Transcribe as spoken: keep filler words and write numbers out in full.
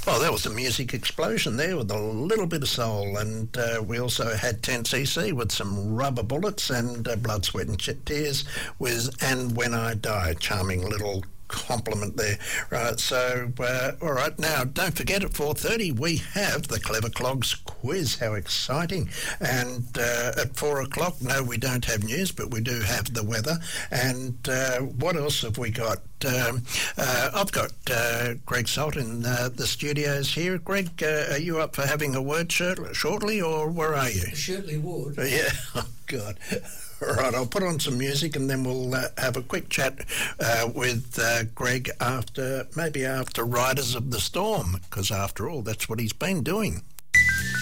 Well, that was a music explosion there with a little bit of soul, and uh, we also had ten C C with some Rubber Bullets and uh, Blood, Sweat and Tears with And When I Die. Charming little compliment there. Right, so, uh, all right, now, don't forget at four thirty we have the Clever Clogs quiz. How exciting. And uh, at four o'clock, no, we don't have news, but we do have the weather. And uh, what else have we got? Um, uh, I've got uh, Greg Salt in uh, the studios here. Greg, uh, are you up for having a word short- shortly, or where are you? I certainly would. Yeah, oh, God. All right, I'll put on some music and then we'll uh, have a quick chat uh, with uh, Greg after, maybe after Riders of the Storm, because after all, that's what he's been doing.